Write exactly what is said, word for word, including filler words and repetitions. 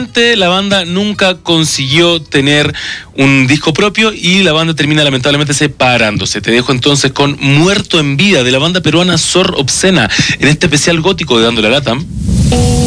La banda nunca consiguió tener un disco propio y la banda termina lamentablemente separándose. Te dejo entonces con Muerto en Vida de la banda peruana Sor Obscena en este especial gótico de Dando la Lata.